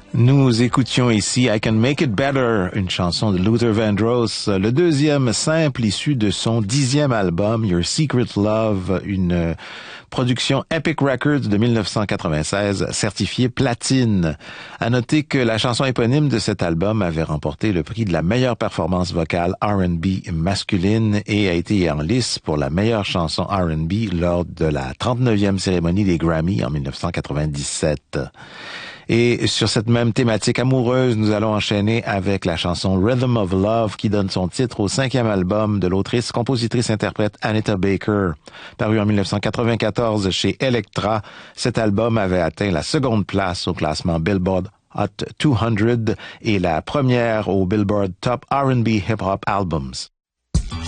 Nous écoutions ici I Can Make It Better, une chanson de Luther Vandross, le deuxième simple issu de son 10e album Your Secret Love, une production Epic Records de 1996, certifiée platine. À noter que la chanson éponyme de cet album avait remporté le prix de la meilleure performance vocale R&B masculine et a été en lice pour la meilleure chanson R&B lors de la 39e cérémonie des Grammy en 1997. Et sur cette même thématique amoureuse, nous allons enchaîner avec la chanson Rhythm of Love qui donne son titre au 5e album de l'autrice, compositrice, interprète Anita Baker. Paru en 1994 chez Elektra, cet album avait atteint la seconde place au classement Billboard Hot 200 et la première au Billboard Top R&B Hip Hop Albums.